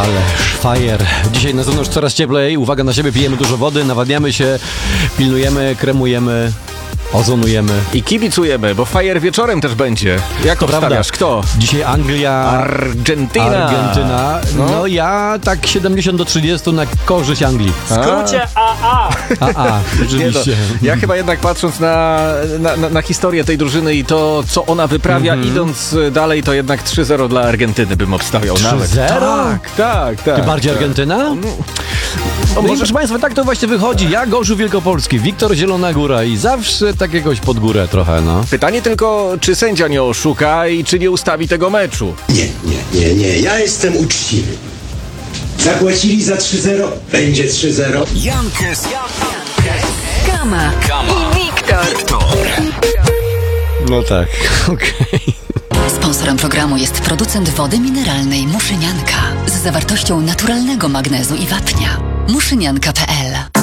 Ależ fajer. Dzisiaj na zewnątrz coraz cieplej. Uwaga na siebie, pijemy dużo wody, nawadniamy się, pilnujemy, kremujemy, ozonujemy. I kibicujemy, bo fajer wieczorem też będzie. Jak obstawiasz? Kto? Dzisiaj Anglia, Argentyna. No ja tak 70-30 na korzyść Anglii. W skrócie AA. AA, rzeczywiście. Ja chyba jednak patrząc na historię tej drużyny i to, co ona wyprawia, idąc dalej, to jednak 3-0 dla Argentyny bym obstawiał. 3-0? Tak. Ty bardziej Argentyna? No i proszę Państwa, tak to właśnie wychodzi. Ja Gorzów Wielkopolski, Wiktor Zielona Góra i zawsze tak jakoś pod górę trochę, no. Pytanie tylko, czy sędzia nie oszuka i czy nie ustawi tego meczu? Nie. Ja jestem uczciwy. Zapłacili za 3-0, będzie 3-0. Jankes, Kama i Wiktor. No tak, okej. Sponsorem programu jest producent wody mineralnej Muszynianka z zawartością naturalnego magnezu i wapnia. Muszynianka.pl